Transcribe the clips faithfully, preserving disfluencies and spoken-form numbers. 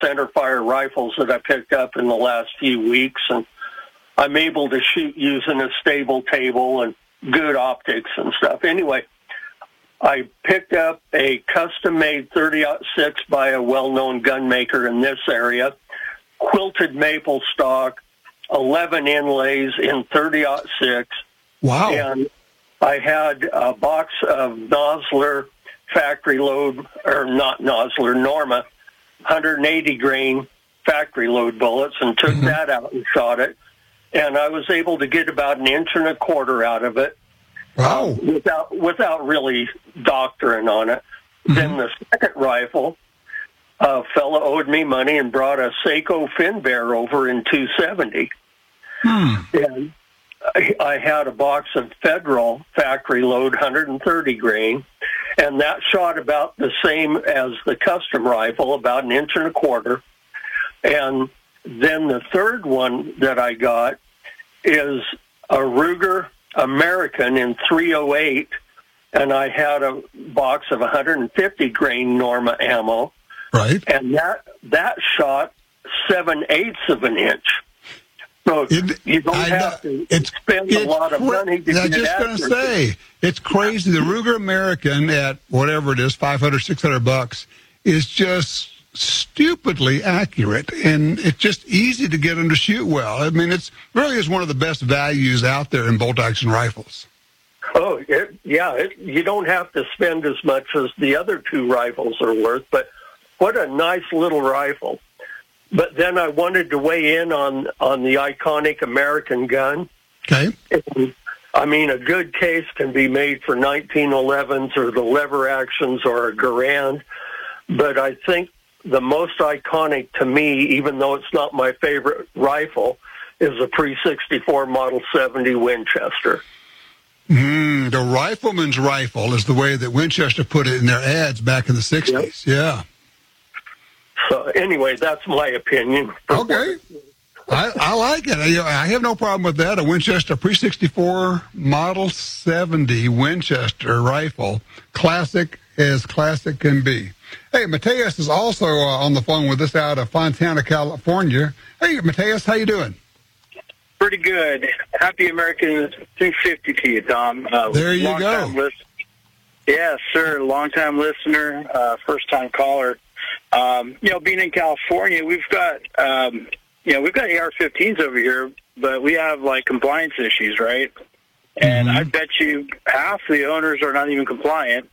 centerfire rifles that I picked up in the last few weeks, and I'm able to shoot using a stable table and good optics and stuff. Anyway, I picked up a custom-made thirty aught six by a well-known gun maker in this area, quilted maple stock, eleven inlays in thirty aught six. Wow. And I had a box of Nosler factory load, or not Nosler, Norma, one hundred eighty grain factory load bullets, and took mm-hmm. that out and shot it. And I was able to get about an inch and a quarter out of it. Wow. Um, without without really doctoring on it. Mm-hmm. Then the second rifle, a fella owed me money and brought a Seiko Finbear over in two seventy. Hmm. And I, I had a box of Federal factory load one hundred thirty grain, and that shot about the same as the custom rifle, about an inch and a quarter. And then the third one that I got is a Ruger American in three oh eight, and I had a box of one hundred fifty grain Norma ammo. Right. And that that shot seven eighths of an inch. So it, you don't I have know, to spend a lot of cra- money to I was get just going to accuracy. say, it's crazy. The Ruger American at whatever it is, five hundred, six hundred bucks, is just stupidly accurate, and it's just easy to get them to shoot well. I mean, it's really is one of the best values out there in bolt-action rifles. Oh, it, yeah, it, you don't have to spend as much as the other two rifles are worth, but what a nice little rifle. But then I wanted to weigh in on, on the iconic American gun. Okay. And, I mean, a good case can be made for nineteen elevens or the lever actions or a Garand, but I think the most iconic to me, even though it's not my favorite rifle, is a pre sixty-four Model seventy Winchester. Mm, the rifleman's rifle is the way that Winchester put it in their ads back in the sixties. Yep. Yeah. So anyway, that's my opinion. Okay. I, I like it. I, I have no problem with that. A Winchester pre sixty-four Model seventy Winchester rifle. Classic as classic can be. Hey, Mateus is also uh, on the phone with us out of Fontana, California. Hey, Mateus, how you doing? Pretty good. Happy American two fifty to you, Tom. Uh, there you go. List- yes, sir. Long-time listener, uh, first-time caller. Um, you know, being in California, we've got, um, you know, we've got A R fifteens over here, but we have, like, compliance issues, right? And mm-hmm. I bet you half the owners are not even compliant.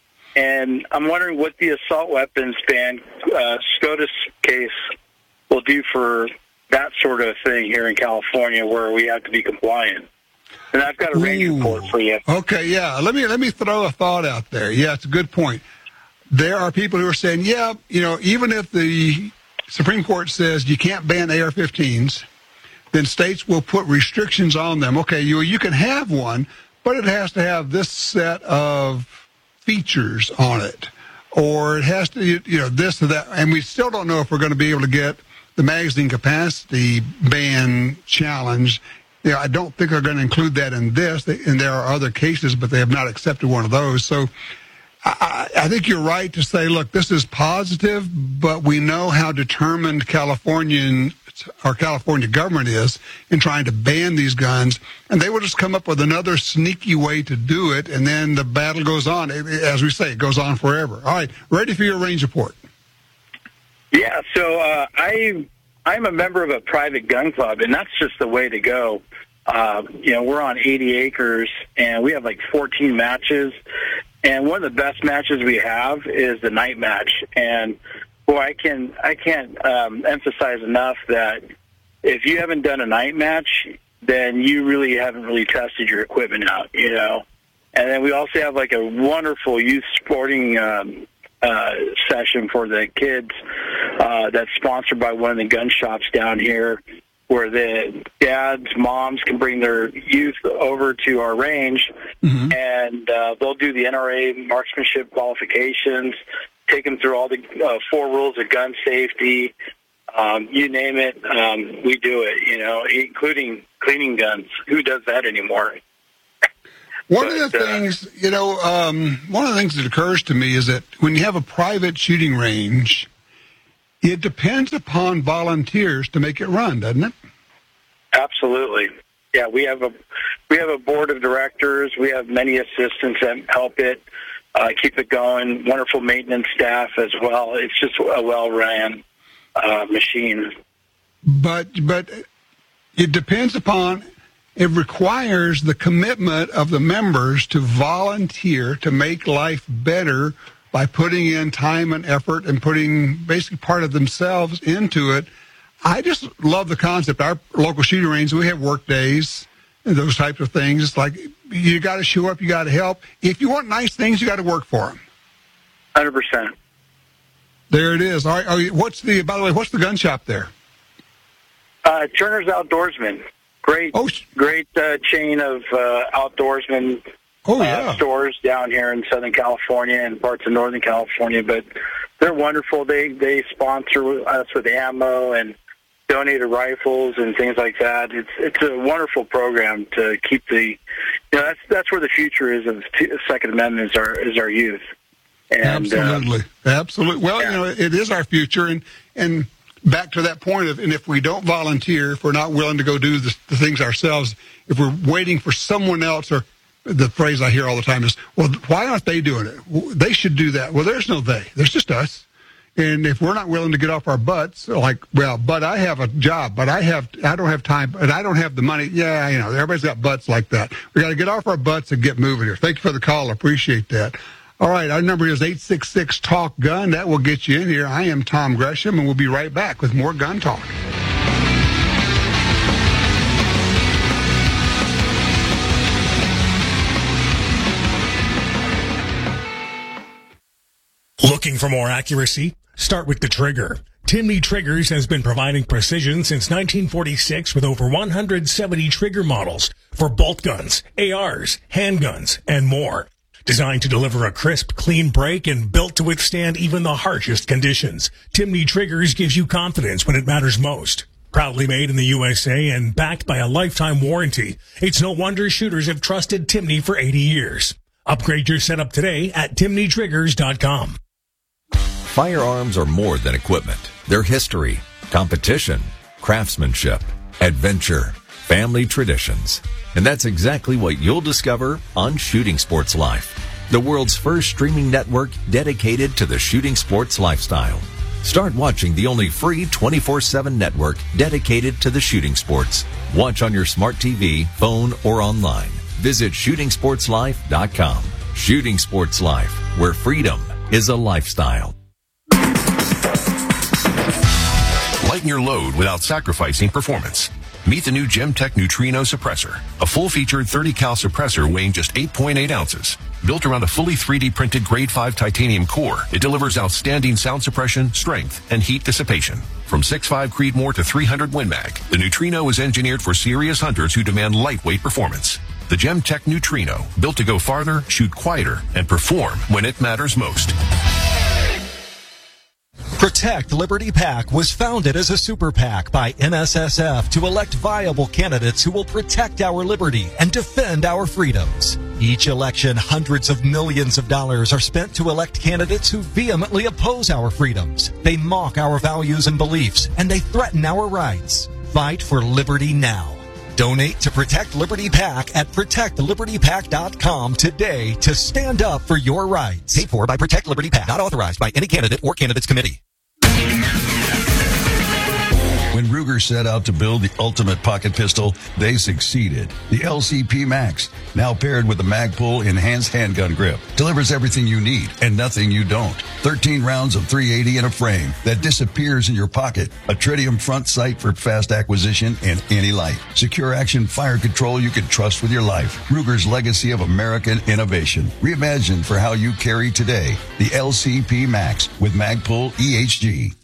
And I'm wondering what the assault weapons ban uh, SCOTUS case will do for that sort of thing here in California, where we have to be compliant. And I've got a range Ooh. report for you. Okay, yeah. Let me let me throw a thought out there. Yeah, it's a good point. There are people who are saying, yeah, you know, even if the Supreme Court says you can't ban A R fifteens, then states will put restrictions on them. Okay, you you can have one, but it has to have this set of features on it, or it has to, you know, this or that, and we still don't know if we're going to be able to get the magazine capacity ban challenge. You know, I don't think they're going to include that in this, and there are other cases, but they have not accepted one of those. So I, I think you're right to say, look, this is positive, but we know how determined Californian our California government is in trying to ban these guns, and they will just come up with another sneaky way to do it, and then the battle goes on. As we say, it goes on forever. All right, ready for your range report. Yeah, so uh, I, I'm a member of a private gun club, and that's just the way to go. Uh, you know, we're on eighty acres, and we have like fourteen matches, and one of the best matches we have is the night match. And boy, I can I can't um, emphasize enough that if you haven't done a night match, then you really haven't really tested your equipment out, you know. And then we also have like a wonderful youth sporting um, uh, session for the kids uh, that's sponsored by one of the gun shops down here, where the dads, moms can bring their youth over to our range, mm-hmm. and uh, they'll do the N R A marksmanship qualifications, take them through all the uh, four rules of gun safety. Um, you name it, um, we do it, you know, including cleaning guns. Who does that anymore? One but, of the uh, things, you know, um, one of the things that occurs to me is that when you have a private shooting range, it depends upon volunteers to make it run, doesn't it? Absolutely. Yeah, we have a we have a board of directors. We have many assistants that help it uh, keep it going. Wonderful maintenance staff as well. It's just a well-ran uh, machine. But but it depends upon. It requires the commitment of the members to volunteer to make life better by putting in time and effort and putting basically part of themselves into it. I just love the concept. Our local shooting range, we have work days and those types of things. It's like you got to show up, you got to help. If you want nice things, you got to work for them. one hundred percent. There it is. All right, all right, what's the? By the way, what's the gun shop there? Uh, Turner's Outdoorsman. Great, oh, great uh, chain of uh, outdoorsman oh, yeah. uh, stores down here in Southern California and parts of Northern California. But they're wonderful. They they sponsor us with ammo and donated rifles and things like that. It's it's a wonderful program to keep the. You know, that's that's where the future is of the Second Amendment is our is our youth. And, Absolutely, uh, absolutely. Well, yeah. you know, it is our future, and and. Back to that point of, and if we don't volunteer, if we're not willing to go do the, the things ourselves, if we're waiting for someone else, or the phrase I hear all the time is, well, why aren't they doing it? Well, they should do that. Well, there's no they. There's just us. And if we're not willing to get off our butts, like, well, but I have a job, but I have, I don't have time, and I don't have the money. Yeah, you know, everybody's got butts like that. We got to get off our butts and get moving here. Thank you for the call. Appreciate that. All right, our number is eight six six, talk gun. That will get you in here. I am Tom Gresham, and we'll be right back with more Gun Talk. Looking for more accuracy? Start with the trigger. Timney Triggers has been providing precision since nineteen forty-six with over one hundred seventy trigger models for bolt guns, A Rs, handguns, and more. Designed to deliver a crisp, clean break and built to withstand even the harshest conditions, Timney Triggers gives you confidence when it matters most. Proudly made in the U S A and backed by a lifetime warranty, it's no wonder shooters have trusted Timney for eighty years. Upgrade your setup today at timney triggers dot com. Firearms are more than equipment. They're history, competition, craftsmanship, adventure, family traditions. And that's exactly what you'll discover on Shooting Sports Life, the world's first streaming network dedicated to the shooting sports lifestyle. Start watching the only free twenty-four seven network dedicated to the shooting sports. Watch on your smart T V, phone, or online. Visit shooting sports life dot com. Shooting Sports Life, where freedom is a lifestyle. Lighten your load without sacrificing performance. Meet the new Gemtech Neutrino Suppressor, a full-featured thirty cal suppressor weighing just eight point eight ounces. Built around a fully three D printed grade five titanium core, it delivers outstanding sound suppression, strength, and heat dissipation. From six point five Creedmoor to three hundred Win Mag, the Neutrino is engineered for serious hunters who demand lightweight performance. The Gemtech Neutrino, built to go farther, shoot quieter, and perform when it matters most. Protect Liberty PAC was founded as a super PAC by N S S F to elect viable candidates who will protect our liberty and defend our freedoms. Each election, hundreds of millions of dollars are spent to elect candidates who vehemently oppose our freedoms. They mock our values and beliefs, and they threaten our rights. Fight for liberty now. Donate to Protect Liberty PAC at protect liberty pac dot com today to stand up for your rights. Paid for by Protect Liberty PAC, not authorized by any candidate or candidates committee. When Ruger set out to build the ultimate pocket pistol, they succeeded. The L C P Max, now paired with the Magpul enhanced handgun grip, delivers everything you need and nothing you don't. thirteen rounds of three eighty in a frame that disappears in your pocket. A tritium front sight for fast acquisition and any light. Secure action fire control you can trust with your life. Ruger's legacy of American innovation. Reimagined for how you carry today. The L C P Max with Magpul E H G.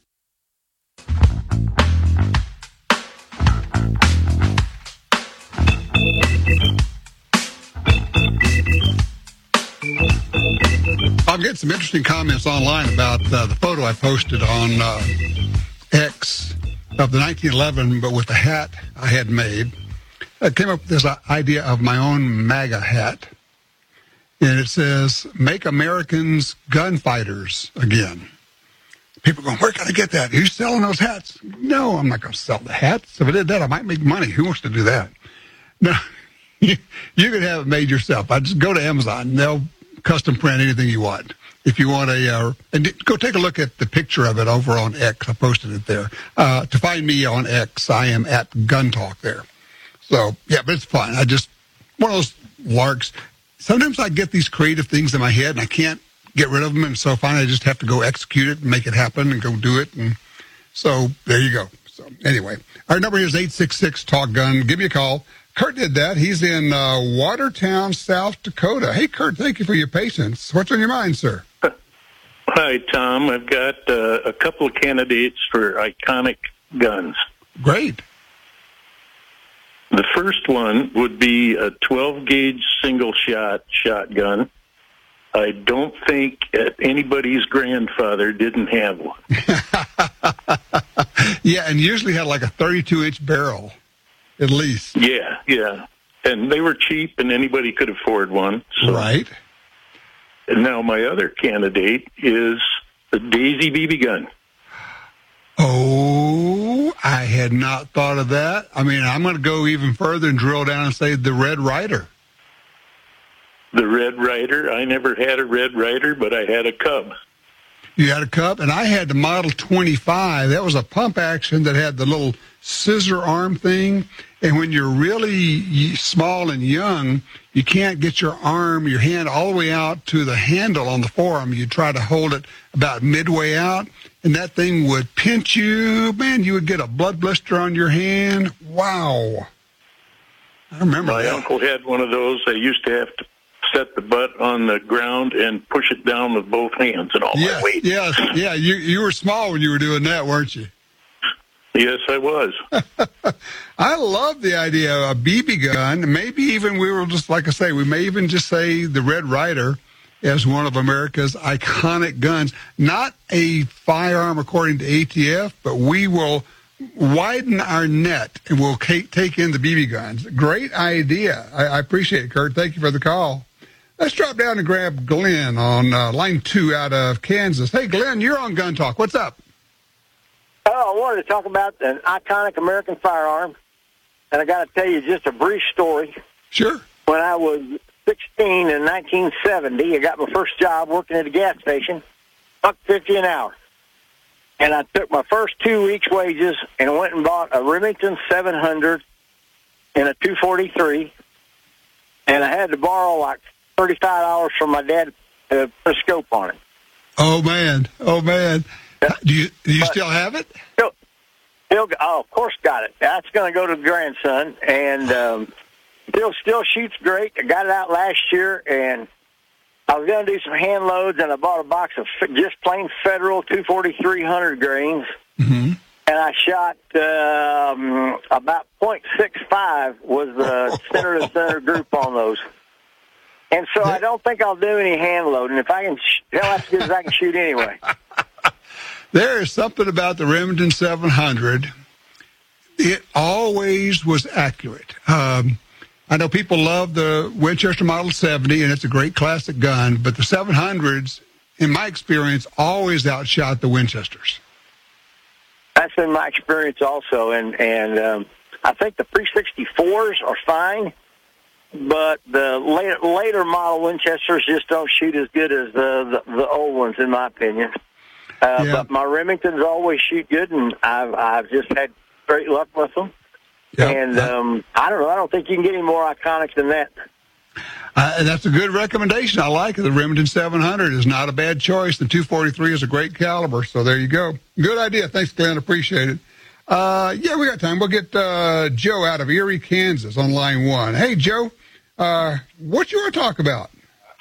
I'll get some interesting comments online about uh, the photo I posted on uh, X of the nineteen eleven, but with the hat I had made. I came up with this idea of my own MAGA hat, and it says, "Make Americans gunfighters again." People going, where can I get that? Who's selling those hats? No, I'm not going to sell the hats. If I did that, I might make money. Who wants to do that? No, you, you can have it made yourself. I just go to Amazon. They'll custom print anything you want. If you want a, uh, and go take a look at the picture of it over on X. I posted it there. Uh, to find me on X, I am at Gun Talk there. So, yeah, but it's fun. I just, one of those larks. Sometimes I get these creative things in my head, and I can't get rid of them, and so finally I just have to go execute it and make it happen and go do it. And so there you go. So anyway, our number here is eight six six, talk gun. Give me a call. Kurt did that. He's in uh, Watertown, South Dakota. Hey, Kurt, thank you for your patience. What's on your mind, sir? Hi, Tom. I've got uh, a couple of candidates for iconic guns. Great. The first one would be a twelve-gauge single-shot shotgun. I don't think anybody's grandfather didn't have one. Yeah, and usually had like a thirty-two inch barrel, at least. Yeah, yeah. And they were cheap, and anybody could afford one. So. Right. And now my other candidate is the Daisy B B gun. Oh, I had not thought of that. I mean, I'm going to go even further and drill down and say the Red Ryder. The Red Ryder. I never had a Red Ryder, but I had a Cub. You had a Cub, and I had the Model twenty-five. That was a pump action that had the little scissor arm thing. And when you're really small and young, you can't get your arm, your hand all the way out to the handle on the forearm. You try to hold it about midway out, and that thing would pinch you. Man, you would get a blood blister on your hand. Wow. I remember My that. uncle had one of those. I used to have to set the butt on the ground and push it down with both hands and all Yes, my weight. yes, yeah. You you were small when you were doing that, weren't you? Yes, I was. I love the idea of a B B gun. Maybe even we will just, like I say, we may even just say the Red Ryder as one of America's iconic guns. Not a firearm according to A T F, but we will widen our net and we'll take in the B B guns. Great idea. I, I appreciate it, Kurt. Thank you for the call. Let's drop down and grab Glenn on uh, line two out of Kansas. Hey, Glenn, you're on Gun Talk. What's up? Oh, I wanted to talk about an iconic American firearm, and I got to tell you just a brief story. Sure. When I was sixteen in nineteen seventy, I got my first job working at a gas station, buck fifty an hour. And I took my first two weeks' wages and went and bought a Remington seven hundred and a two forty-three, and I had to borrow like thirty-five dollars from my dad to put a scope on it. Oh, man. Oh, man. Do you do you but still have it? Still, still, oh, of course, got it. That's going to go to the grandson, and um, still, still shoots great. I got it out last year, and I was going to do some hand loads, and I bought a box of just plain Federal two forty-three hundred grains, mm-hmm. and I shot um, about point six five was the center to center group on those. And so I don't think I'll do any hand loading. If I can, sh- hell, that's as good as I can shoot anyway. There is something about the Remington seven hundred. It always was accurate. Um, I know people love the Winchester Model seventy, and it's a great classic gun, but the seven hundreds, in my experience, always outshot the Winchesters. That's been my experience also, and, and um, I think the three sixty-fours are fine, but the later, later model Winchesters just don't shoot as good as the, the, the old ones, in my opinion. Uh, yeah. But my Remingtons always shoot good, and I've I've just had great luck with them. Yep. And um, I don't know. I don't think you can get any more iconic than that. Uh, that's a good recommendation. I like it. The Remington seven hundred is not a bad choice. The two forty-three is a great caliber. So there you go. Good idea. Thanks, Glenn. Appreciate it. Uh, yeah, we got time. We'll get uh, Joe out of Erie, Kansas on line one. Hey, Joe, uh, what you want to talk about?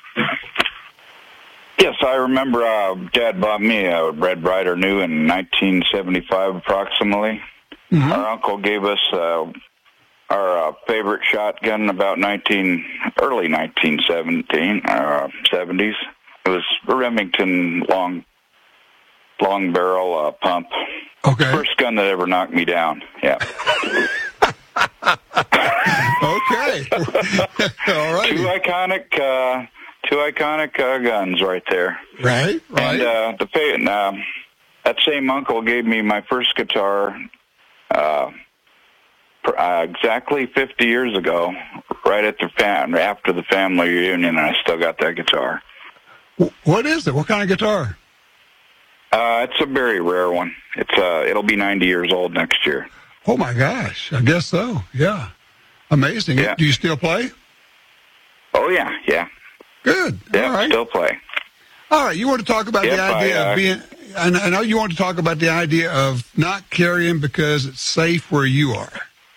Yes, I remember uh, Dad bought me a Red Ryder new in nineteen seventy-five approximately. Mm-hmm. Our uncle gave us uh, our uh, favorite shotgun about nineteen early nineteen seventeen uh, seventies. It was a Remington long long barrel uh, pump. Okay. First gun that ever knocked me down. Yeah. Okay. All right. Two iconic. Uh, Two iconic uh, guns right there. Right, right. And uh, the uh, that same uncle gave me my first guitar uh, for, uh, exactly fifty years ago, right at the fam- after the family reunion, and I still got that guitar. What is it? What kind of guitar? Uh, it's a very rare one. It's uh, it'll be ninety years old next year. Oh my gosh! I guess so. Yeah, amazing. Yeah. Do you still play? Oh yeah, yeah. Good. Yeah, All right. still play. All right. You want to talk about Yep, the idea I, uh, of being? I know you want to talk about the idea of not carrying because it's safe where you are.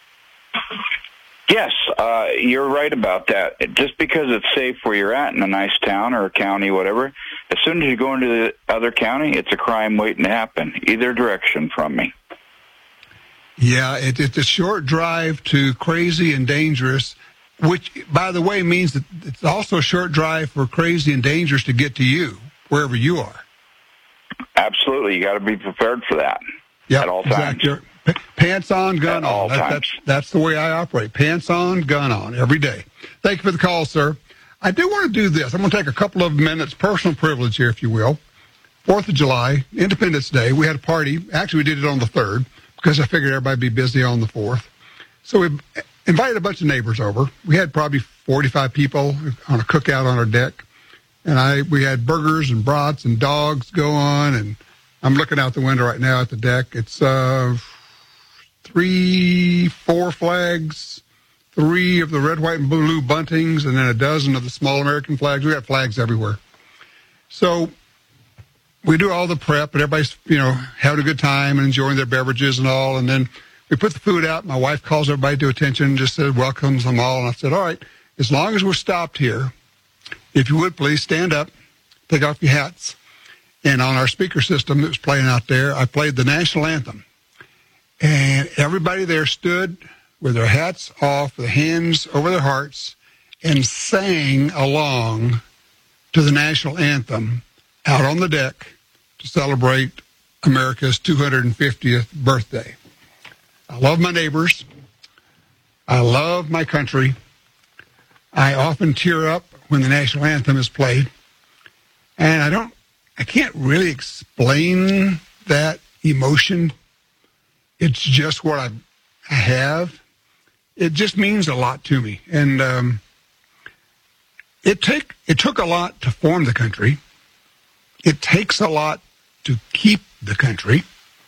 Yes, uh, you're right about that. It, just because it's safe where you're at in a nice town or a county, whatever, as soon as you go into the other county, it's a crime waiting to happen, either direction from me. Yeah, it, it's a short drive to crazy and dangerous, which, by the way, means that it's also a short drive for crazy and dangerous to get to you, wherever you are. Absolutely. You got to be prepared for that yep, at all times. Exactly. Pants on, gun At all on. That, times. that's, that's the way I operate. Pants on, gun on, every day. Thank you for the call, sir. I do want to do this. I'm going to take a couple of minutes, personal privilege here, if you will. Fourth of July, Independence Day, we had a party. Actually, we did it on the third because I figured everybody would be busy on the fourth. So we invited a bunch of neighbors over. We had probably forty-five people on a cookout on our deck. And I we had burgers and brats and dogs go on. And I'm looking out the window right now at the deck. It's uh, three, four flags, three of the red, white, and blue buntings, and then a dozen of the small American flags. We got flags everywhere. So we do all the prep, and everybody's, you know, having a good time and enjoying their beverages and all. And then we put the food out. My wife calls everybody to attention and just said, welcomes them all. And I said, all right, as long as we're stopped here, if you would please stand up, take off your hats. And on our speaker system that was playing out there, I played the national anthem. And everybody there stood with their hats off, their hands over their hearts, and sang along to the national anthem out on the deck to celebrate America's two hundred fiftieth birthday. I love my neighbors. I love my country. I often tear up when the national anthem is played. And I don't, I can't really explain that emotion. It's just what I have. It just means a lot to me. And um, it take it took a lot to form the country. It takes a lot to keep the country.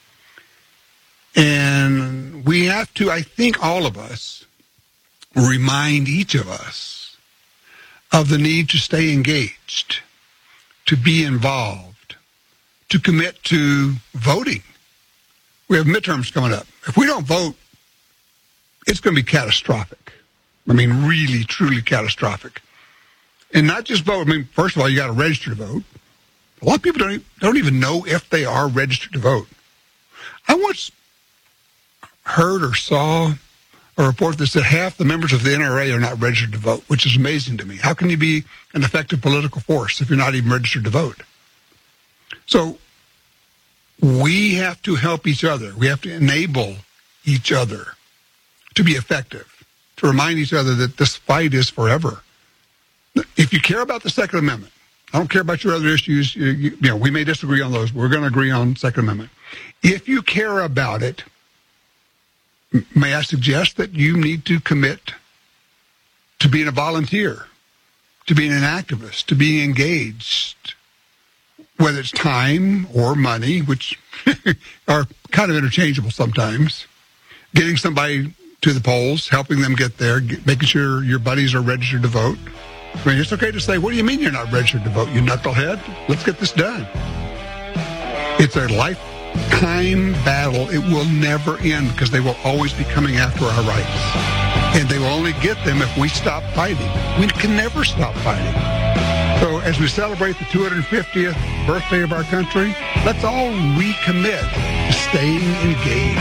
And we have to, I think all of us, remind each of us of the need to stay engaged, to be involved, to commit to voting. We have midterms coming up. If we don't vote, it's going to be catastrophic. I mean, really, truly catastrophic. And not just vote. I mean, first of all, you got to register to vote. A lot of people don't, don't even know if they are registered to vote. I once heard or saw a report that said half the members of the N R A are not registered to vote, which is amazing to me. How can you be an effective political force if you're not even registered to vote? So we have to help each other. We have to enable each other to be effective, to remind each other that this fight is forever. If you care about the Second Amendment, I don't care about your other issues. You, you, you know, we may disagree on those. We're going to agree on Second Amendment. If you care about it, may I suggest that you need to commit to being a volunteer, to being an activist, to being engaged, whether it's time or money, which are kind of interchangeable sometimes, getting somebody to the polls, helping them get there, get, making sure your buddies are registered to vote. I mean, it's okay to say, what do you mean you're not registered to vote, you knucklehead? Let's get this done. It's a lifetime battle. It will never end because they will always be coming after our rights. And they will only get them if we stop fighting. We can never stop fighting. So as we celebrate the two hundred fiftieth birthday of our country, let's all recommit to staying engaged.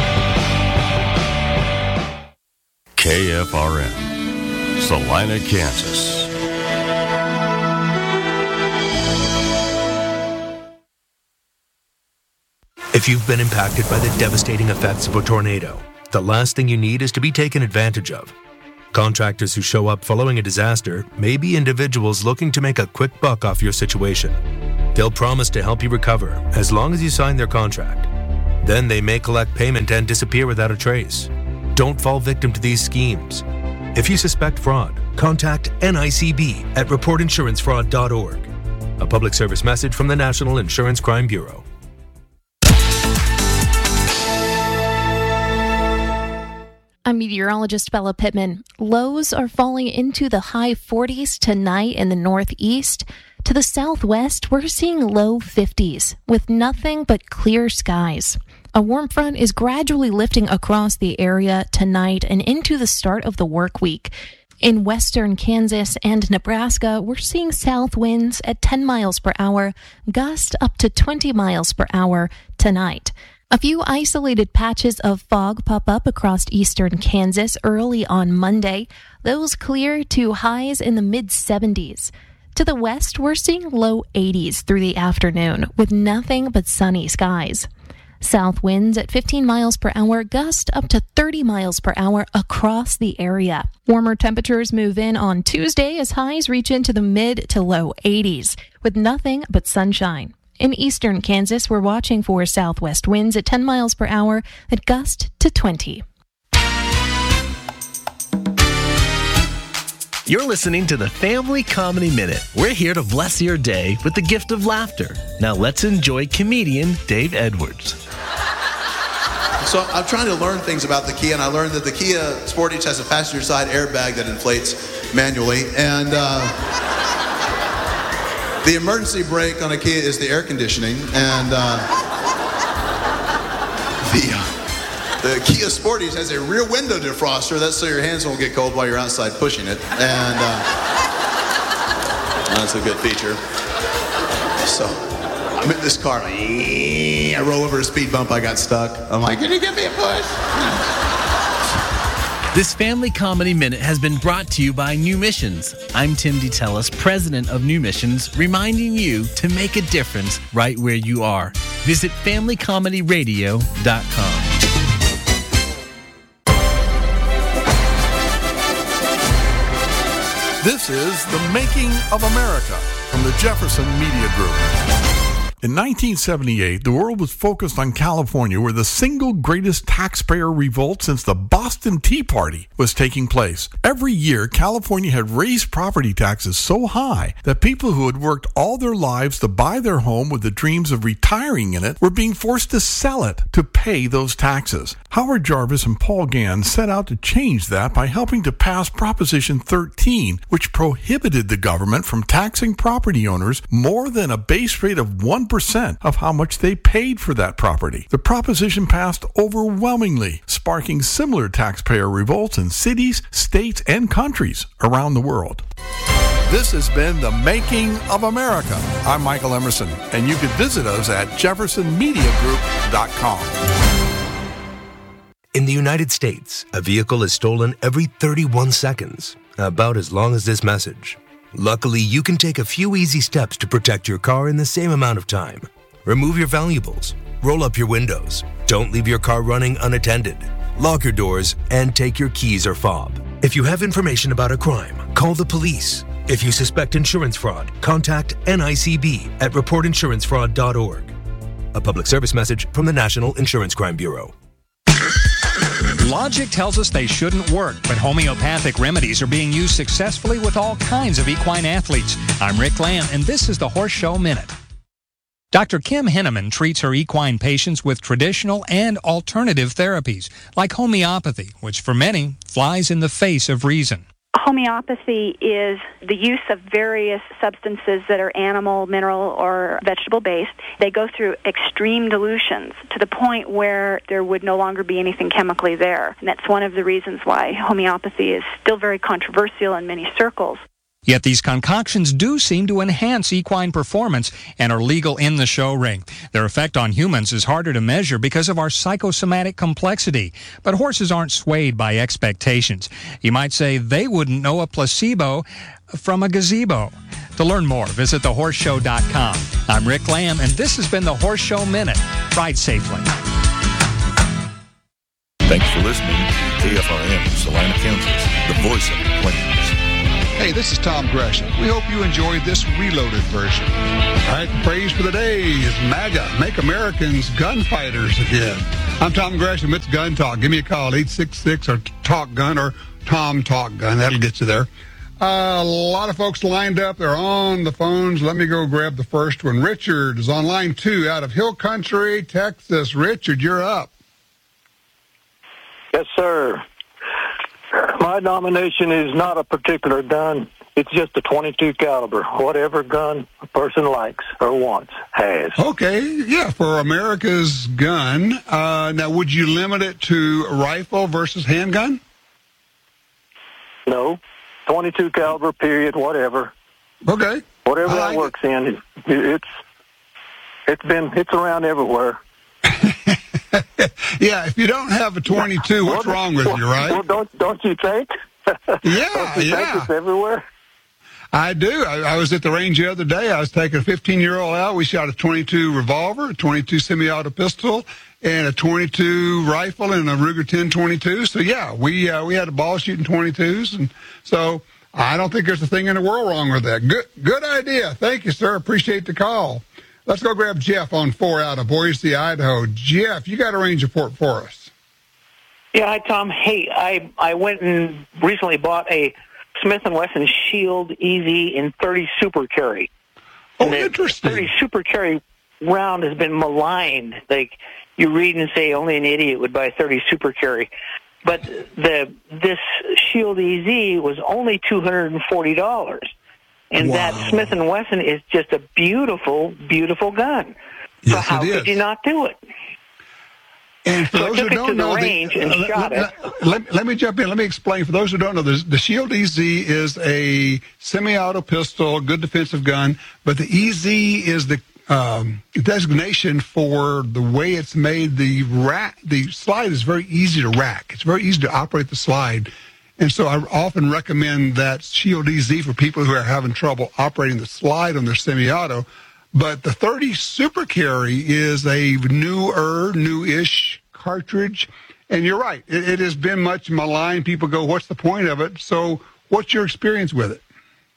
K F R N, Salina, Kansas. If you've been impacted by the devastating effects of a tornado, the last thing you need is to be taken advantage of. Contractors who show up following a disaster may be individuals looking to make a quick buck off your situation. They'll promise to help you recover as long as you sign their contract. Then they may collect payment and disappear without a trace. Don't fall victim to these schemes. If you suspect fraud, contact N I C B at report insurance fraud dot org. A public service message from the National Insurance Crime Bureau. I'm meteorologist Bella Pittman. Lows are falling into the high forties tonight in the northeast. To the southwest, we're seeing low fifties with nothing but clear skies. A warm front is gradually lifting across the area tonight and into the start of the work week. In western Kansas and Nebraska, we're seeing south winds at ten miles per hour, gusts up to twenty miles per hour tonight. A few isolated patches of fog pop up across eastern Kansas early on Monday. Those clear to highs in the mid seventies. To the west, we're seeing low eighties through the afternoon with nothing but sunny skies. South winds at fifteen miles per hour, gust up to thirty miles per hour across the area. Warmer temperatures move in on Tuesday as highs reach into the mid to low eighties with nothing but sunshine. In eastern Kansas, we're watching for southwest winds at ten miles per hour that gust to twenty. You're listening to the Family Comedy Minute. We're here to bless your day with the gift of laughter. Now let's enjoy comedian Dave Edwards. So I'm trying to learn things about the Kia, and I learned that the Kia Sportage has a passenger side airbag that inflates manually, and uh, the emergency brake on a Kia is the air conditioning, and uh, the, uh, the Kia Sportage has a rear window defroster. That's so your hands won't get cold while you're outside pushing it, and uh, that's a good feature. So I'm in this car, like, I roll over a speed bump, I got stuck. I'm like, can you give me a push? This Family Comedy Minute has been brought to you by New Missions. I'm Tim DeTellis, president of New Missions, reminding you to make a difference right where you are. Visit family comedy radio dot com. This is The Making of America from the Jefferson Media Group. In nineteen seventy-eight, the world was focused on California, where the single greatest taxpayer revolt since the Boston Tea Party was taking place. Every year, California had raised property taxes so high that people who had worked all their lives to buy their home with the dreams of retiring in it were being forced to sell it to pay those taxes. Howard Jarvis and Paul Gann set out to change that by helping to pass Proposition thirteen, which prohibited the government from taxing property owners more than a base rate of one percent of how much they paid for that property. The proposition passed overwhelmingly, sparking similar taxpayer revolts in cities, states, and countries around the world. This has been The Making of America. I'm Michael Emerson, and you can visit us at jefferson media group dot com. In the United States, a vehicle is stolen every thirty-one seconds, about as long as this message. Luckily, you can take a few easy steps to protect your car in the same amount of time. Remove your valuables, roll up your windows, don't leave your car running unattended, lock your doors, and take your keys or fob. If you have information about a crime, call the police. If you suspect insurance fraud, contact N I C B at report insurance fraud dot org. A public service message from the National Insurance Crime Bureau. Logic tells us they shouldn't work, but homeopathic remedies are being used successfully with all kinds of equine athletes. I'm Rick Lamb, and this is the Horse Show Minute. Doctor Kim Henneman treats her equine patients with traditional and alternative therapies, like homeopathy, which for many flies in the face of reason. Homeopathy is the use of various substances that are animal, mineral, or vegetable-based. They go through extreme dilutions to the point where there would no longer be anything chemically there. And that's one of the reasons why homeopathy is still very controversial in many circles. Yet these concoctions do seem to enhance equine performance and are legal in the show ring. Their effect on humans is harder to measure because of our psychosomatic complexity. But horses aren't swayed by expectations. You might say they wouldn't know a placebo from a gazebo. To learn more, visit the horse show dot com. I'm Rick Lamb, and this has been the Horse Show Minute. Ride safely. Thanks for listening to K F R M, Salina, Kansas, the voice of the Plains. Hey, this is Tom Gresham. We hope you enjoyed this reloaded version. All right, praise for the day is MAGA, Make Americans Gunfighters Again. I'm Tom Gresham. It's Gun Talk. Give me a call, eight six six or Talk Gun or Tom Talk Gun. That'll get you there. Uh, a lot of folks lined up. They're on the phones. Let me go grab the first one. Richard is on line two out of Hill Country, Texas. Richard, you're up. Yes, sir. My nomination is not a particular gun. It's just a twenty-two caliber. Whatever gun a person likes or wants, has. Okay, yeah, for America's gun. Uh, now, would you limit it to rifle versus handgun? No. twenty-two caliber, period, whatever. Okay. Whatever that works in. It's It's been, it's around everywhere. Yeah, if you don't have a twenty-two, what's well, wrong with well, you, right? Well, don't, don't you think? Yeah, don't you yeah. think it's everywhere? I do. I, I was at the range the other day. I was taking a fifteen-year-old out. We shot a twenty-two revolver, a twenty-two semi-auto pistol, and a twenty-two rifle and a Ruger ten twenty-two. So, yeah, we uh, we had a ball shooting twenty-twos. And so I don't think there's a thing in the world wrong with that. Good, good idea. Thank you, sir. Appreciate the call. Let's go grab Jeff on four out of Boise, Idaho. Jeff, you got a range report for us. Yeah, hi, Tom. Hey, I I went and recently bought a Smith and Wesson Shield E Z in thirty Super Carry. Oh, and the interesting. thirty Super Carry round has been maligned. Like, you read and say only an idiot would buy thirty Super Carry. But the this Shield E Z was only two hundred forty dollars. And wow. that Smith and Wesson is just a beautiful, beautiful gun. Yes, so how it is. could you not do it? And for so those I took who it don't to the know, range the, and uh, shot let, it. Let, let me jump in. Let me explain. For those who don't know, the, the Shield E Z is a semi-auto pistol, good defensive gun, but the E Z is the um, designation for the way it's made. The rack, the slide is very easy to rack. It's very easy to operate the slide. And so I often recommend that Shield E Z for people who are having trouble operating the slide on their semi-auto. But the thirty Super Carry is a newer, new-ish cartridge. And you're right. It, it has been much maligned. People go, what's the point of it? So what's your experience with it?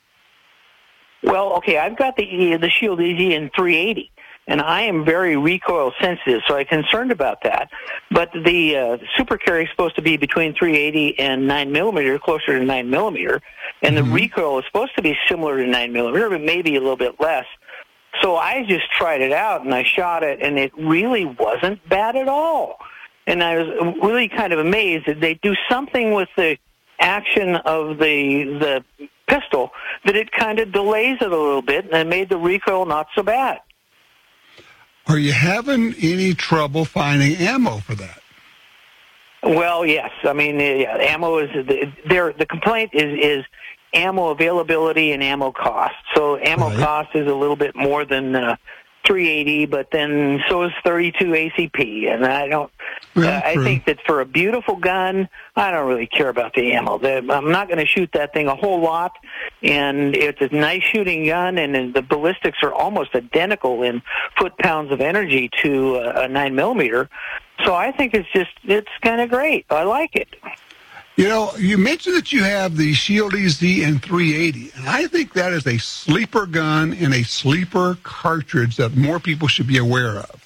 Well, okay, I've got the the Shield E Z in three eighty, and I am very recoil sensitive, so I'm concerned about that. But the uh, Super Carry is supposed to be between three eighty and nine millimeter, closer to nine millimeter, and mm-hmm. the recoil is supposed to be similar to nine millimeter, but maybe a little bit less. So I just tried it out, and I shot it, and it really wasn't bad at all. And I was really kind of amazed that they do something with the action of the the pistol that it kind of delays it a little bit, and it made the recoil not so bad. Are you having any trouble finding ammo for that? Well, yes. I mean, yeah, ammo is there. The complaint is is ammo availability and ammo cost. So ammo right. cost is a little bit more than uh, three eighty, but then so is thirty-two A C P. And I don't. Uh, I think that for a beautiful gun, I don't really care about the ammo. The, I'm not going to shoot that thing a whole lot, and it's a nice shooting gun, and the ballistics are almost identical in foot-pounds of energy to a, a nine millimeter. So I think it's just, it's kind of great. I like it. You know, you mentioned that you have the Shield E Z in three eighty, and I think that is a sleeper gun and a sleeper cartridge that more people should be aware of.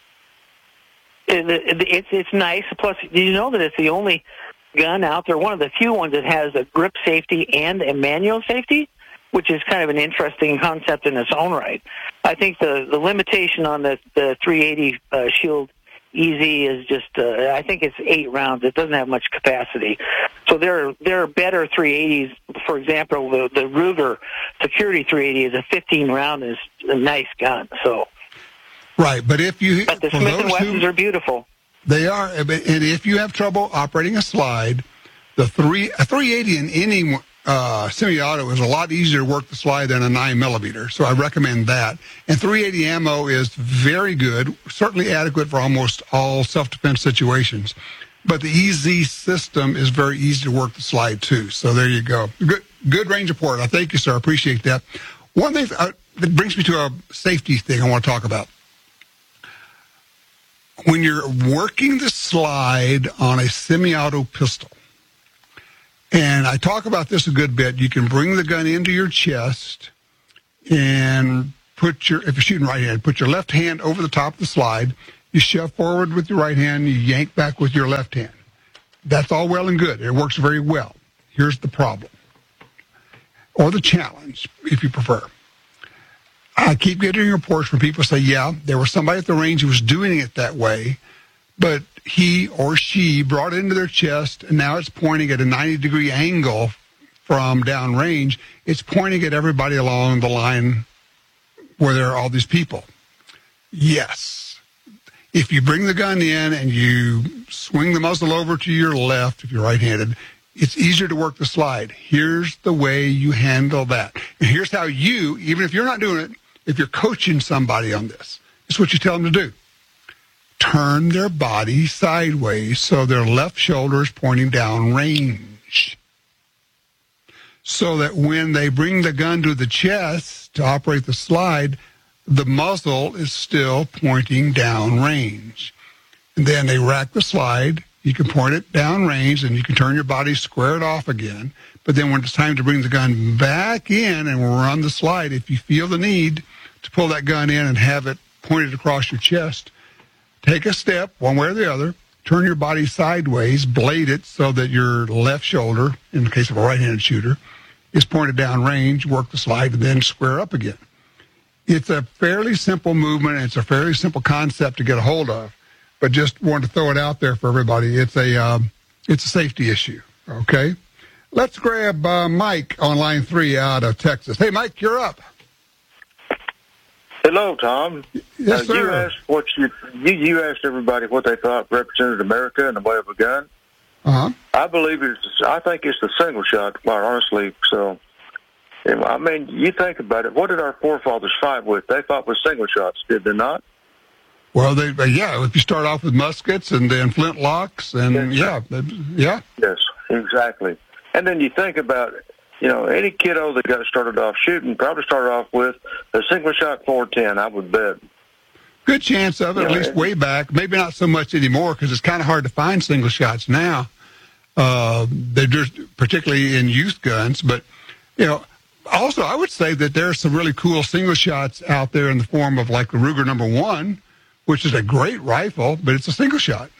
It's it's nice. Plus, did you know that it's the only gun out there, one of the few ones that has a grip safety and a manual safety, which is kind of an interesting concept in its own right. I think the, the limitation on the, the three eighty uh, Shield E Z is just, uh, I think it's eight rounds. It doesn't have much capacity. So there, there are better three eighties. For example, the, the Ruger Security three eighty is a fifteen round and it's a nice gun. So. Right, but if you... But the Smith and Wessons are beautiful. They are, and if you have trouble operating a slide, the three a three eighty in any uh, semi-auto is a lot easier to work the slide than a nine millimeter, so I recommend that. And three eighty ammo is very good, certainly adequate for almost all self-defense situations. But the E Z system is very easy to work the slide, too, so there you go. Good, good range report. I thank you, sir. I appreciate that. One thing uh, that brings me to a safety thing I want to talk about. When you're working the slide on a semi-auto pistol, And I talk about this a good bit. You can bring the gun into your chest and put your, if you're shooting right hand, put your left hand over the top of the slide. You shove forward with your right hand, you yank back with your left hand. That's all well and good. It works very well. Here's the problem, or the challenge, if you prefer. I keep getting reports where people say, yeah, there was somebody at the range who was doing it that way, but he or she brought it into their chest, and now it's pointing at a ninety degree angle from downrange. It's pointing at everybody along the line where there are all these people. Yes. If you bring the gun in and you swing the muzzle over to your left, if you're right-handed, it's easier to work the slide. Here's the way you handle that. And here's how you, even if you're not doing it, if you're coaching somebody on this, it's what you tell them to do. Turn their body sideways so their left shoulder is pointing down range. So that when they bring the gun to the chest to operate the slide, the muzzle is still pointing down range. And then they rack the slide. You can point it down range, and you can turn your body, square it off again. But then when it's time to bring the gun back in and run the slide, if you feel the need to pull that gun in and have it pointed across your chest, take a step, one way or the other, turn your body sideways, blade it so that your left shoulder, in the case of a right-handed shooter, is pointed down range, work the slide, and then square up again. It's a fairly simple movement, and it's a fairly simple concept to get a hold of, but just wanted to throw it out there for everybody. It's a um, it's a safety issue, okay? Let's grab uh, Mike on line three out of Texas. Hey, Mike, you're up. Hello, Tom. Yes, uh, sir. You asked what you, you you asked everybody what they thought represented America in the way of a gun. Uh-huh. I believe it's. I think it's the single shot, quite honestly. So, I mean, you think about it. What did our forefathers fight with? They fought with single shots, did they not? Well, they yeah. If you start off with muskets and then flintlocks, and yes, yeah, yeah. Yes, exactly. And then you think about it. You know, any kiddo that got started off shooting probably started off with a single shot four ten, I would bet. Good chance of it, at least way back. Maybe not so much anymore because it's kind of hard to find single shots now. Uh, they're just particularly in youth guns. But, you know, also I would say that there are some really cool single shots out there in the form of like the Ruger number one, which is a great rifle, but it's a single shot.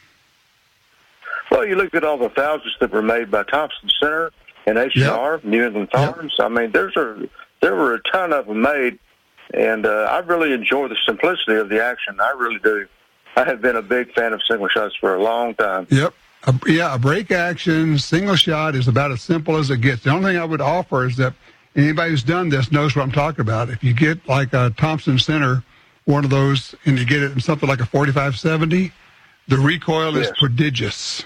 Well, you look at all the thousands that were made by Thompson Center and H R, yep. New England Farms. Yep. I mean, there's a, there were a ton of them made. And uh, I really enjoy the simplicity of the action. I really do. I have been a big fan of single shots for a long time. Yep. A, yeah, a break action, single shot is about as simple as it gets. The only thing I would offer is that anybody who's done this knows what I'm talking about. If you get like a Thompson Center, one of those, and you get it in something like a forty-five seventy, the recoil is yes. prodigious.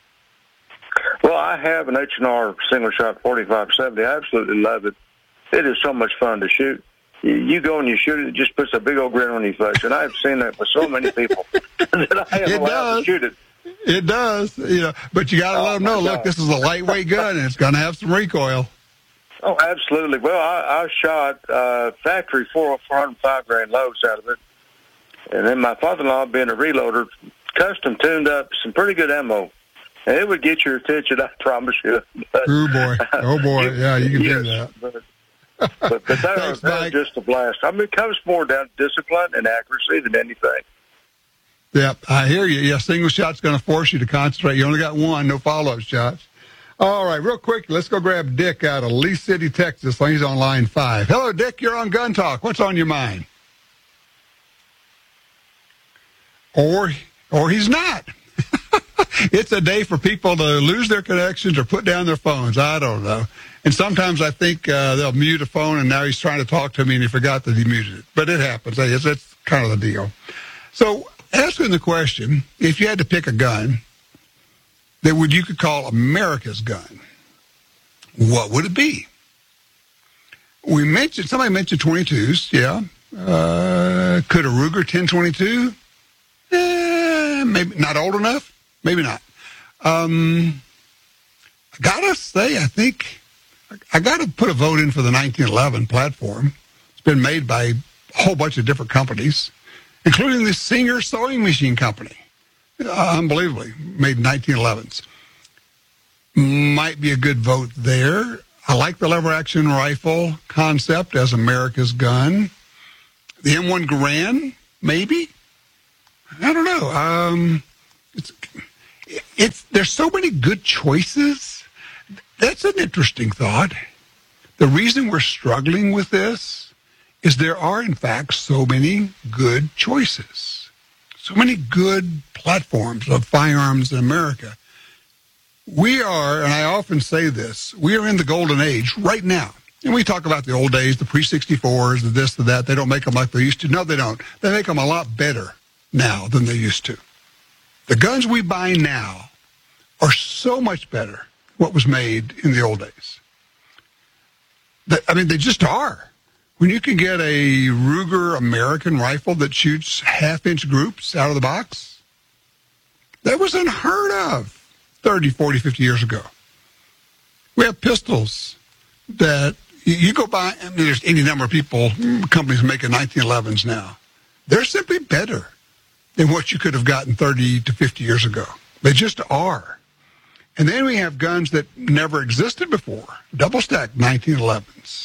Well, I have an H and R single shot forty-five seventy. I absolutely love it. It is so much fun to shoot. You go and you shoot it, it just puts a big old grin on your face. And I've seen that with so many people that I have it allowed does. to shoot it. It does, you know, but you got to oh, let them know, look, this is a lightweight gun, and it's going to have some recoil. Oh, absolutely. Well, I, I shot uh, factory four hundred five grain loads out of it. And then my father-in-law, being a reloader, custom tuned up some pretty good ammo. And it would get your attention, I promise you. But, oh, boy. Oh, boy. Yeah, you can yes, do that. But, But, but that, Thanks, that was just a blast. I mean, it comes more down to discipline and accuracy than anything. Yeah, I hear you. Yeah, single shot's going to force you to concentrate. You only got one, no follow-up shots. All right, real quick, let's go grab Dick out of Lee City, Texas. He's on line five. Hello, Dick. You're on Gun Talk. What's on your mind? Or, or he's not. It's a day for people to lose their connections or put down their phones. I don't know. And sometimes I think uh, they'll mute a phone, and now he's trying to talk to me, and he forgot that he muted it. But it happens. It's, it's kind of the deal. So asking the question, if you had to pick a gun that would you could call America's gun, what would it be? We mentioned, somebody mentioned twenty-twos, yeah. Uh, could a Ruger ten twenty-two? Eh, maybe not old enough. Maybe not. Um, I gotta say, I think I gotta put a vote in for the nineteen eleven platform. It's been made by a whole bunch of different companies, including the Singer Sewing Machine Company. Uh, unbelievably, made nineteen elevens. might be a good vote there. I like the lever-action rifle concept as America's gun. The M one Garand, maybe? I don't know. Um, it's, it's there's so many good choices. That's an interesting thought. The reason we're struggling with this is there are, in fact, so many good choices. So many good platforms of firearms in America. We are, and I often say this, we are in the golden age right now. And we talk about the old days, the pre sixty-fours, the this, the that. They don't make them like they used to. No, they don't. They make them a lot better now than they used to. The guns we buy now are so much better than what was made in the old days. I mean, they just are. When you can get a Ruger American rifle that shoots half-inch groups out of the box, that was unheard of thirty, forty, fifty years ago. We have pistols that you go by, I mean, there's any number of people, companies making nineteen elevens now. They're simply better than what you could have gotten thirty to fifty years ago. They just are. And then we have guns that never existed before, double-stack nineteen elevens.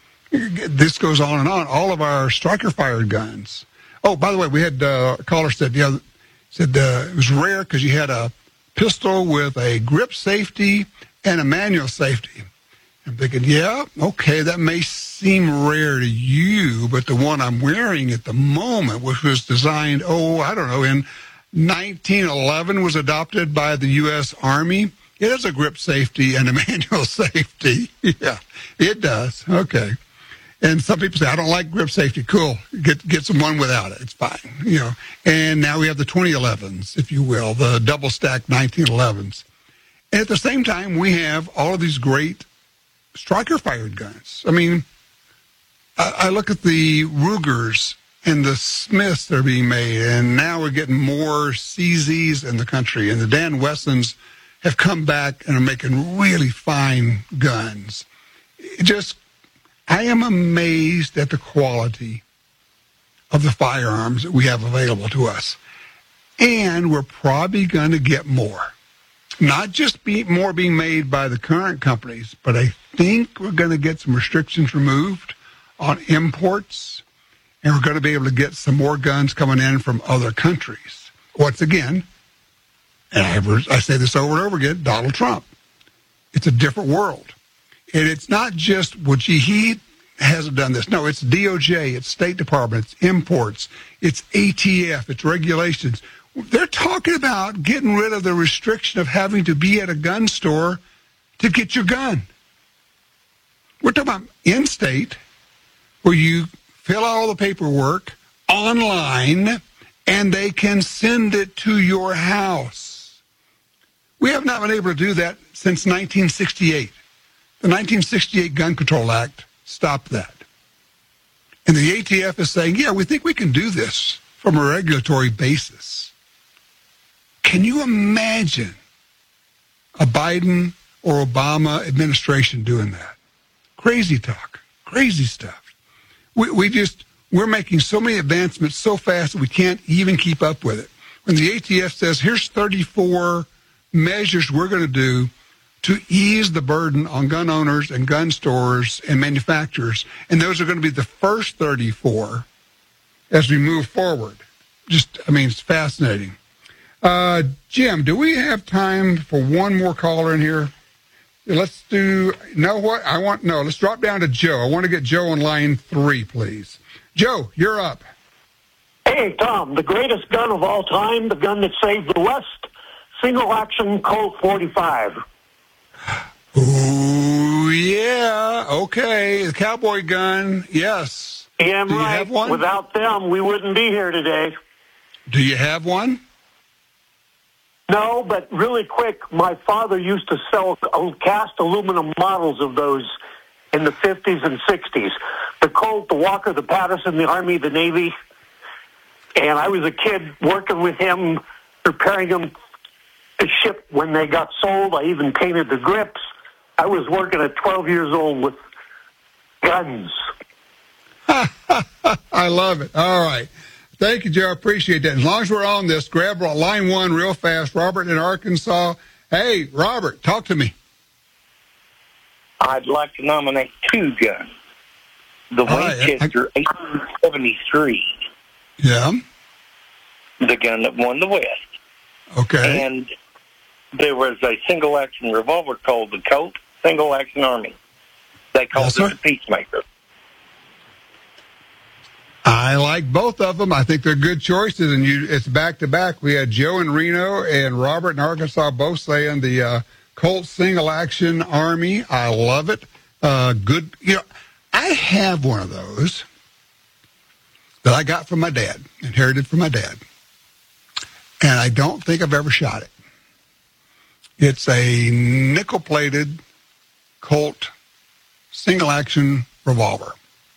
This goes on and on. All of our striker-fired guns. Oh, by the way, we had uh, a caller said, you know, said uh, it was rare because you had a pistol with a grip safety and a manual safety. I'm thinking, yeah, okay, that may seem rare to you, but the one I'm wearing at the moment, which was designed, oh, I don't know, in nineteen eleven, was adopted by the U S Army. It has a grip safety and a manual safety. Yeah, it does. Okay. And some people say, I don't like grip safety. Cool. Get get some one without it. It's fine. You know. And now we have the twenty elevens, if you will, the double stack nineteen elevens. And at the same time, we have all of these great striker-fired guns. I mean, I, I look at the Rugers and the Smiths that are being made, and now we're getting more C Zs in the country, and the Dan Wessons have come back and are making really fine guns. It just, I am amazed at the quality of the firearms that we have available to us. And we're probably going to get more. Not just be, more being made by the current companies, but I think we're going to get some restrictions removed on imports, and we're going to be able to get some more guns coming in from other countries. Once again, and I, have, I say this over and over again, Donald Trump. It's a different world. And it's not just, well, gee, he hasn't done this. No, it's D O J, it's State Department, it's imports, it's A T F, it's regulations. They're talking about getting rid of the restriction of having to be at a gun store to get your gun. We're talking about in-state, where you fill out all the paperwork online, and they can send it to your house. We have not been able to do that since nineteen sixty-eight. The nineteen sixty-eight Gun Control Act stopped that. And the A T F is saying, yeah, we think we can do this from a regulatory basis. Can you imagine a Biden or Obama administration doing that? Crazy talk, crazy stuff. We, we just, we're making so many advancements so fast that we can't even keep up with it. When the A T F says, here's thirty-four measures we're going to do to ease the burden on gun owners and gun stores and manufacturers, and those are going to be the first thirty-four as we move forward. Just, I mean, it's fascinating. Uh, Jim, do we have time for one more caller in here? Let's do, know what? I want, no, let's drop down to Joe. I want to get Joe on line three, please. Joe, you're up. Hey, Tom, the greatest gun of all time, the gun that saved the West, single-action Colt forty-five. Ooh, yeah, okay, the cowboy gun, yes. Yeah, do you right. have one? Without them, we wouldn't be here today. Do you have one? No, but really quick, my father used to sell cast aluminum models of those in the fifties and sixties. The Colt, the Walker, the Patterson, the Army, the Navy. And I was a kid working with him, preparing them to ship when they got sold. I even painted the grips. I was working at twelve years old with guns. I love it. All right. Thank you, Joe. I appreciate that. As long as we're on this, grab line one real fast. Robert in Arkansas. Hey, Robert, talk to me. I'd like to nominate two guns. The right, Winchester I, I, eighteen seventy-three. Yeah. The gun that won the West. Okay. And there was a single-action revolver called the Colt Single-Action Army. They called yes, it sir. the Peacemaker. I like both of them. I think they're good choices, and you it's back-to-back. We had Joe in Reno and Robert in Arkansas both saying the uh, Colt Single-Action Army. I love it. Uh, good. You know, I have one of those that I got from my dad, inherited from my dad, and I don't think I've ever shot it. It's a nickel-plated Colt single-action revolver.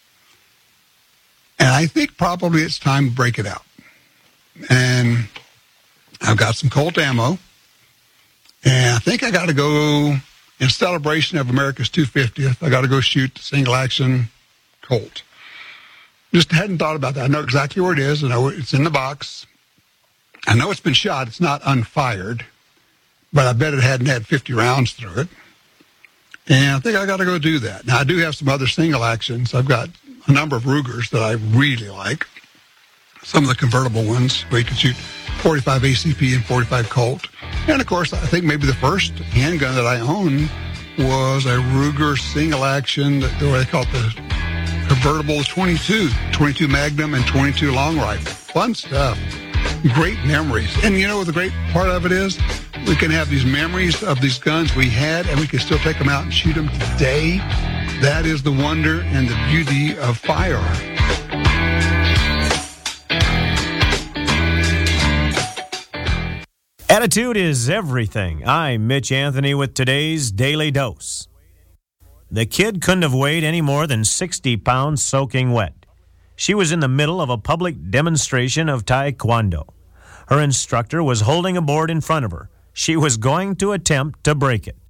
And I think probably it's time to break it out. And I've got some Colt ammo, and I think I got to go, in celebration of America's two hundred fiftieth, I got to go shoot the single-action Colt. Just hadn't thought about that. I know exactly where it is. I know it's in the box. I know it's been shot. It's not unfired, but I bet it hadn't had fifty rounds through it. And I think I got to go do that. Now, I do have some other single actions. I've got a number of Rugers that I really like. Some of the convertible ones where you can shoot forty-five A C P and forty-five Colt. And, of course, I think maybe the first handgun that I owned was a Ruger single action, that they call it the convertible twenty-two, twenty-two Magnum and twenty-two long rifle. Fun stuff. Great memories. And you know what the great part of it is? We can have these memories of these guns we had, and we can still take them out and shoot them today. That is the wonder and the beauty of firearms. Attitude is everything. I'm Mitch Anthony with today's Daily Dose. The kid couldn't have weighed any more than sixty pounds soaking wet. She was in the middle of a public demonstration of Taekwondo. Her instructor was holding a board in front of her. She was going to attempt to break it.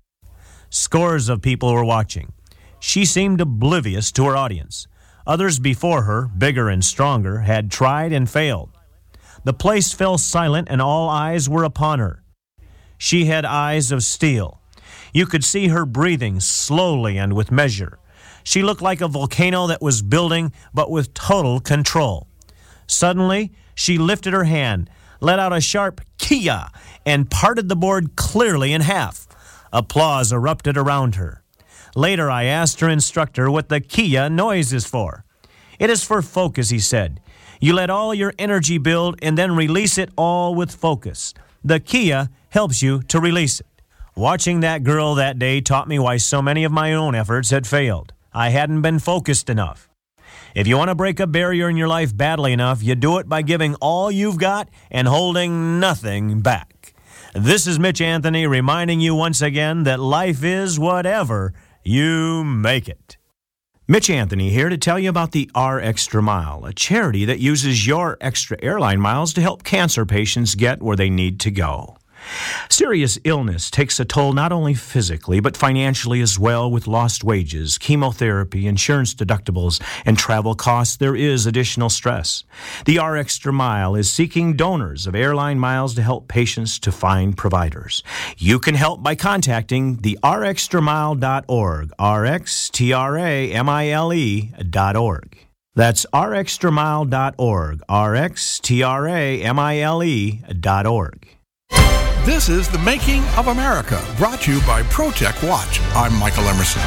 Scores of people were watching. She seemed oblivious to her audience. Others before her, bigger and stronger, had tried and failed. The place fell silent and all eyes were upon her. She had eyes of steel. You could see her breathing slowly and with measure. She looked like a volcano that was building, but with total control. Suddenly, she lifted her hand, let out a sharp Kia, and parted the board clearly in half. Applause erupted around her. Later, I asked her instructor what the Kia noise is for. It is for focus, he said. You let all your energy build and then release it all with focus. The Kia helps you to release it. Watching that girl that day taught me why so many of my own efforts had failed. I hadn't been focused enough. If you want to break a barrier in your life badly enough, you do it by giving all you've got and holding nothing back. This is Mitch Anthony reminding you once again that life is whatever you make it. Mitch Anthony here to tell you about the R Extra Mile, a charity that uses your extra airline miles to help cancer patients get where they need to go. Serious illness takes a toll not only physically, but financially as well. With lost wages, chemotherapy, insurance deductibles, and travel costs, there is additional stress. The R Extra Mile is seeking donors of airline miles to help patients to find providers. You can help by contacting the r extra mile dot org, R X T R A M I L E dot org. That's r extra mile dot org, R X T R A M I L E dot org. This is The Making of America, brought to you by ProTech Watch. I'm Michael Emerson.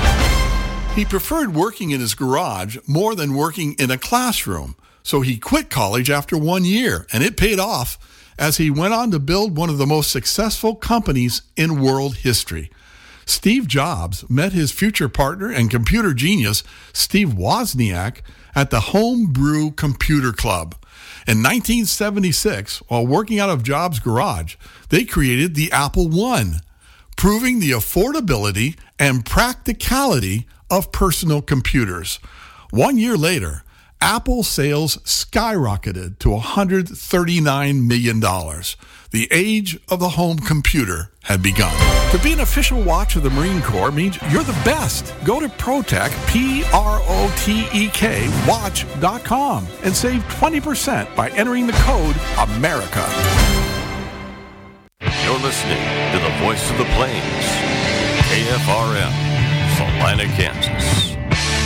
He preferred working in his garage more than working in a classroom, so he quit college after one year, and it paid off as he went on to build one of the most successful companies in world history. Steve Jobs met his future partner and computer genius, Steve Wozniak, at the Homebrew Computer Club. In nineteen seventy-six, while working out of Jobs' garage, they created the Apple one, proving the affordability and practicality of personal computers. One year later, Apple sales skyrocketed to one hundred thirty-nine million dollars. The age of the home computer had begun. To be an official watch of the Marine Corps means you're the best. Go to ProTek, P R O T E K, watch dot com and save twenty percent by entering the code AMERICA. You're listening to the voice of the plains, K F R M, Salina, Kansas.